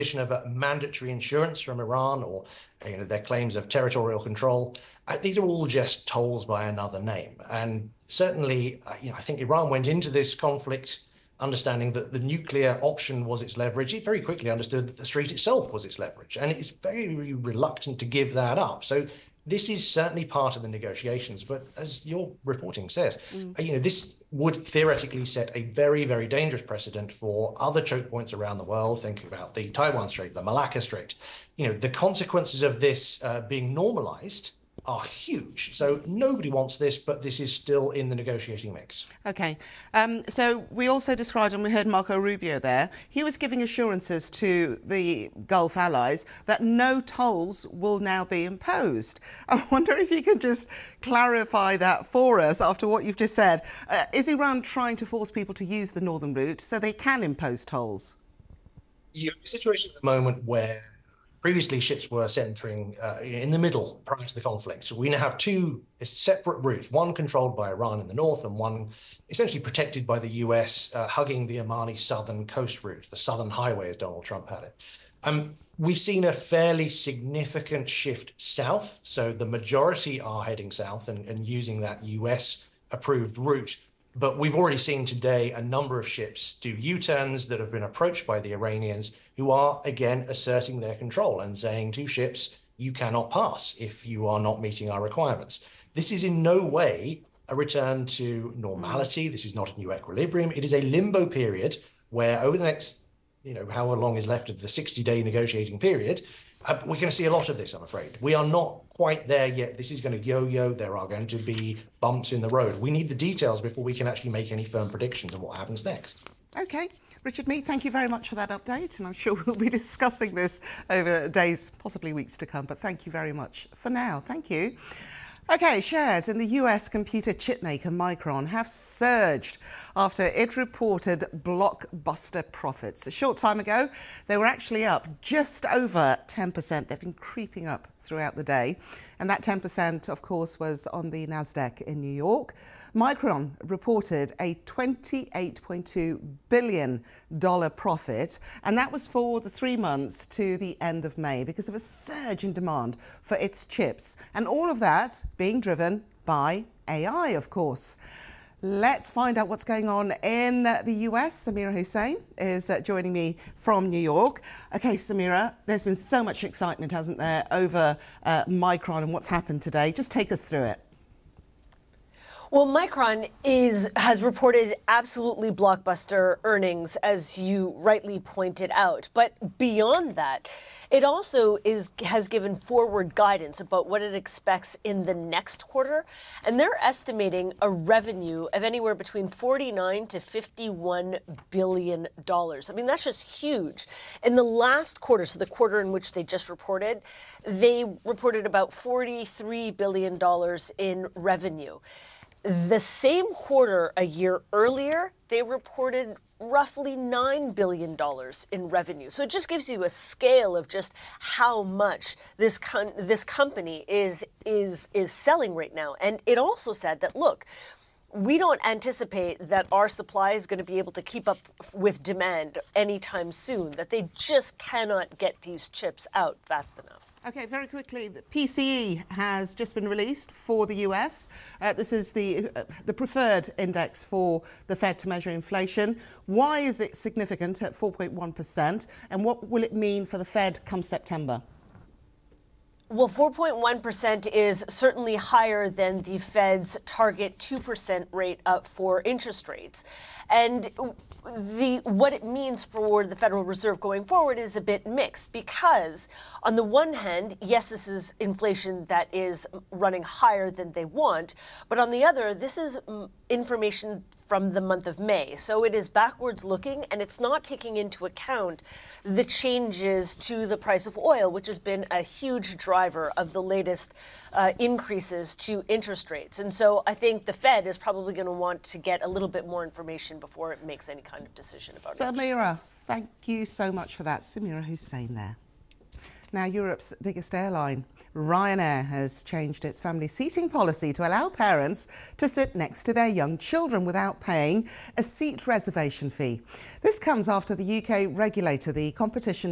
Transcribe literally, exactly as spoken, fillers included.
of a mandatory insurance from Iran, or you know, their claims of territorial control. Uh, these are all just tolls by another name. And certainly, uh, you know, I think Iran went into this conflict understanding that the nuclear option was its leverage. It very quickly understood that the Strait itself was its leverage, and it's very reluctant to give that up. So this is certainly part of the negotiations, but as your reporting says, mm. you know, this would theoretically set a very, very dangerous precedent for other choke points around the world. Think about the Taiwan Strait, the Malacca Strait. You know, the consequences of this uh, being normalized are huge. So nobody wants this, but this is still in the negotiating mix. Okay. Um, so we also described, and we heard Marco Rubio there, he was giving assurances to the Gulf allies that no tolls will now be imposed. I wonder if you can just clarify that for us after what you've just said. Uh, is Iran trying to force people to use the northern route so they can impose tolls? You have a situation at the moment where previously, ships were centering uh, in the middle prior to the conflict. So we now have two separate routes, one controlled by Iran in the north and one essentially protected by the U S, uh, hugging the Omani southern coast route, the Southern Highway, as Donald Trump had it. Um, we've seen a fairly significant shift south. So the majority are heading south and, and using that U S-approved route. But we've already seen today a number of ships do U-turns that have been approached by the Iranians, who are, again, asserting their control and saying to ships, you cannot pass if you are not meeting our requirements. This is in no way a return to normality. This is not a new equilibrium. It is a limbo period where over the next, you know, however long is left of the sixty-day negotiating period, Uh, we're going to see a lot of this, I'm afraid. We are not quite there yet. This is going to yo-yo. There are going to be bumps in the road. We need the details before we can actually make any firm predictions of what happens next. OK. Richard Meade, thank you very much for that update. And I'm sure we'll be discussing this over days, possibly weeks to come. But thank you very much for now. Thank you. OK, shares in the U S computer chip maker Micron have surged after it reported blockbuster profits. A short time ago, they were actually up just over ten percent. They've been creeping up throughout the day. And that ten percent, of course, was on the NASDAQ in New York. Micron reported a twenty-eight point two billion dollars profit, and that was for the three months to the end of May because of a surge in demand for its chips. And all of that being driven by A I, of course. Let's find out what's going on in the U S. Samira Hussain is uh, joining me from New York. OK, Samira, there's been so much excitement, hasn't there, over uh, Micron and what's happened today. Just take us through it. Well, Micron is has reported absolutely blockbuster earnings, as you rightly pointed out. But beyond that, it also is has given forward guidance about what it expects in the next quarter. And they're estimating a revenue of anywhere between forty-nine to fifty-one billion dollars. I mean, that's just huge. In the last quarter, so the quarter in which they just reported, they reported about forty-three billion dollars in revenue. The same quarter a year earlier, they reported roughly nine billion dollars in revenue. So it just gives you a scale of just how much this con this company is is is selling right now. And it also said that, look, we don't anticipate that our supply is going to be able to keep up with demand anytime soon, that they just cannot get these chips out fast enough. OK, very quickly, the P C E has just been released for the U S. Uh, this is the, uh, the preferred index for the Fed to measure inflation. Why is it significant at four point one percent? And what will it mean for the Fed come September? Well, four point one percent is certainly higher than the Fed's target two percent rate up for interest rates. And the what it means for the Federal Reserve going forward is a bit mixed, because on the one hand, yes, this is inflation that is running higher than they want. But on the other, this is information from the month of May. So it is backwards looking, and it's not taking into account the changes to the price of oil, which has been a huge driver of the latest uh, increases to interest rates. And so I think the Fed is probably going to want to get a little bit more information before it makes any kind of decision about it. Samira, thank you so much for that. Samira Hussain there. Now, Europe's biggest airline, Ryanair, has changed its family seating policy to allow parents to sit next to their young children without paying a seat reservation fee. This comes after the U K regulator, the Competition